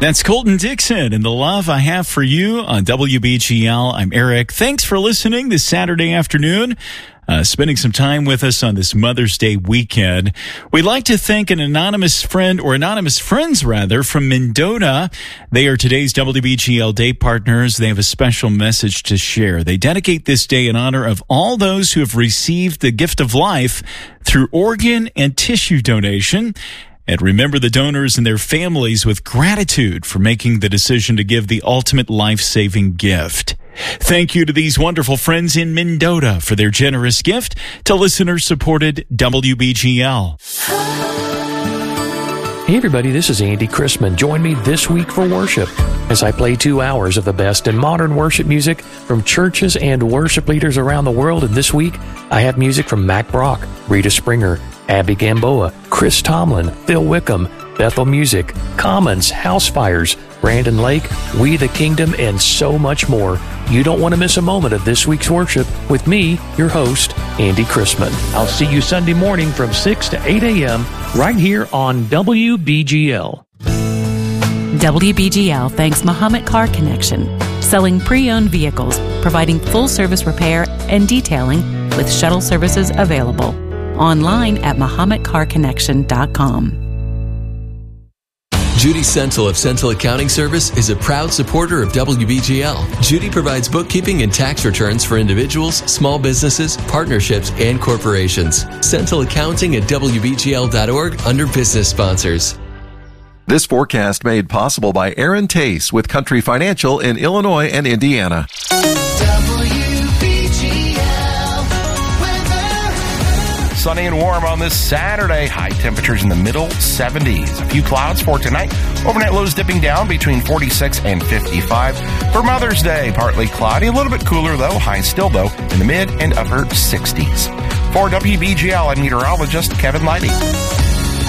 That's Colton Dixon and The Love I Have for You on WBGL. I'm Eric. Thanks for listening this Saturday afternoon, spending some time with us on this Mother's Day weekend. We'd like to thank an anonymous friend, or anonymous friends rather, from Mendota. They are today's WBGL Day partners. They have a special message to share. They dedicate this day in honor of all those who have received the gift of life through organ and tissue donation. And remember the donors and their families with gratitude for making the decision to give the ultimate life-saving gift. Thank you to these wonderful friends in Mendota for their generous gift to listener-supported WBGL. Hey everybody, this is Andy Chrisman. Join me this week for worship as I play 2 hours of the best in modern worship music from churches and worship leaders around the world. And this week, I have music from Mac Brock, Rita Springer, Abby Gamboa, Chris Tomlin, Phil Wickham, Bethel Music, Commons, Housefires, Brandon Lake, We the Kingdom, and so much more. You don't want to miss a moment of this week's worship with me, your host, Andy Chrisman. I'll see you Sunday morning from 6 to 8 a.m. right here on WBGL. WBGL thanks Muhammad Car Connection, selling pre-owned vehicles, providing full-service repair and detailing with shuttle services available. Online at MuhammadCarConnection.com. Judy Sentil of Sentil Accounting Service is a proud supporter of WBGL. Judy provides bookkeeping and tax returns for individuals, small businesses, partnerships, and corporations. Sentil Accounting at WBGL.org under business sponsors. This forecast made possible by Aaron Tace with Country Financial in Illinois and Indiana. Sunny and warm on this Saturday. High temperatures in the middle 70s. A few clouds for tonight. Overnight lows dipping down between 46 and 55. For Mother's Day, partly cloudy. A little bit cooler, though. Highs still, though, in the mid and upper 60s. For WBGL, I'm meteorologist Kevin Leidy.